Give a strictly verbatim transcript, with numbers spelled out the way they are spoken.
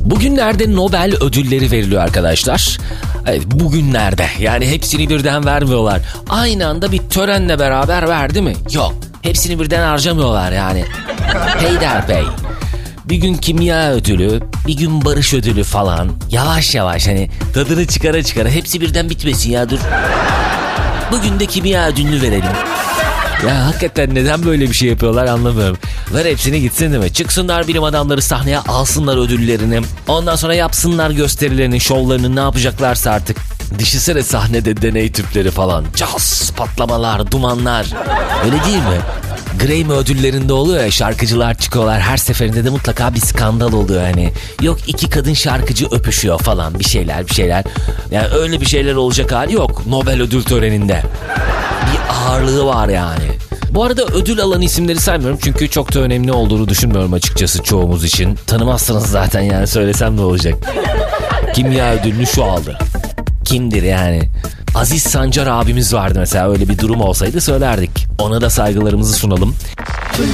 Bugünlerde Nobel ödülleri veriliyor arkadaşlar. Evet, bugünlerde, yani hepsini birden vermiyorlar. Aynı anda bir törenle beraber verdi mi? Yok. Hepsini birden harcamıyorlar yani. Peyderpey. Bir gün kimya ödülü, bir gün barış ödülü falan. Yavaş yavaş, hani tadını çıkara çıkara, hepsi birden bitmesin ya, dur. Bugün de kimya ödülünü verelim. Ya hakikaten neden böyle bir şey yapıyorlar anlamıyorum. Ver hepsini gitsin değil mi? Çıksınlar bilim adamları sahneye, alsınlar ödüllerini. Ondan sonra yapsınlar gösterilerini, şovlarını, ne yapacaklarsa artık. Düşünsene sahnede deney tüpleri falan. Caz, patlamalar, dumanlar. Öyle değil mi? Grammy ödüllerinde oluyor ya, şarkıcılar çıkıyorlar. Her seferinde de mutlaka bir skandal oluyor hani. Yok iki kadın şarkıcı öpüşüyor falan, bir şeyler bir şeyler. Yani öyle bir şeyler olacak hali yok Nobel ödül töreninde. Bir ağırlığı var yani. Bu arada ödül alan isimleri saymıyorum çünkü çok da önemli olduğunu düşünmüyorum açıkçası çoğumuz için. Tanımazsınız zaten, yani söylesem ne olacak. Kimya ödülünü şu aldı. Kimdir yani? Aziz Sancar abimiz vardı mesela, öyle bir durum olsaydı söylerdik. Ona da saygılarımızı sunalım.